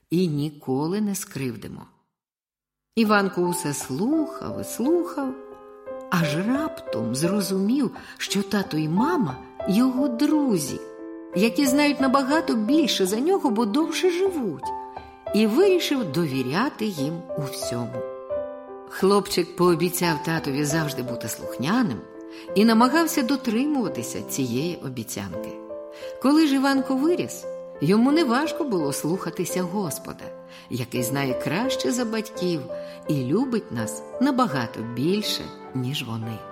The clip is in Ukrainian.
і ніколи не скривдимо. Іванко усе слухав і слухав, аж раптом зрозумів, що тато і мама – його друзі, які знають набагато більше за нього, бо довше живуть, і вирішив довіряти їм у всьому. Хлопчик пообіцяв татові завжди бути слухняним і намагався дотримуватися цієї обіцянки. Коли ж Іванко виріс, йому неважко було слухатися Господа, який знає краще за батьків і любить нас набагато більше, ніж вони.